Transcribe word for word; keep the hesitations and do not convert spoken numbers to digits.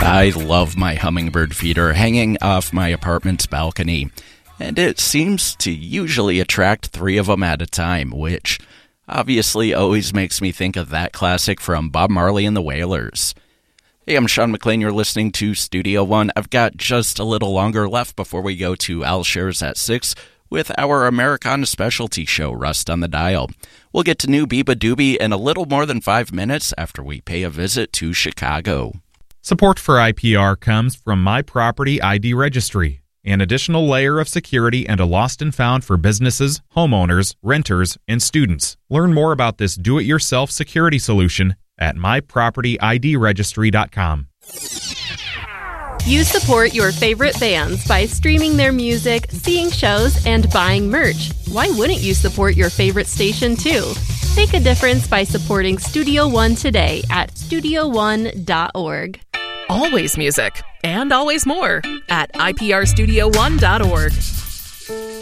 I love my hummingbird feeder hanging off my apartment's balcony, and it seems to usually attract three of them at a time, which obviously always makes me think of that classic from Bob Marley and the Wailers. Hey, I'm Sean McLean. You're listening to Studio One. I've got just a little longer left before we go to Al Shares at six with our Americana specialty show, Rust on the Dial. We'll get to New Biba Doobie in a little more than five minutes after we pay a visit to Chicago. Support for I P R comes from My Property I D Registry, an additional layer of security and a lost and found for businesses, homeowners, renters, and students. Learn more about this do-it-yourself security solution at my property I D registry dot com. You support your favorite bands by streaming their music, seeing shows, and buying merch. Why wouldn't you support your favorite station too? Make a difference by supporting Studio One today at studio one dot org. Always music, and always more, at I P R studio one dot org.